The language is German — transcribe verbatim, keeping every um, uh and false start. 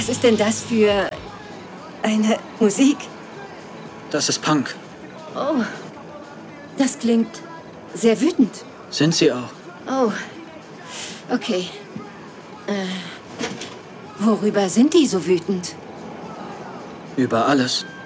Was ist denn das für eine Musik? Das ist Punk. Oh, das klingt sehr wütend. Sind sie auch? Oh, okay. Äh, worüber sind die so wütend? Über alles.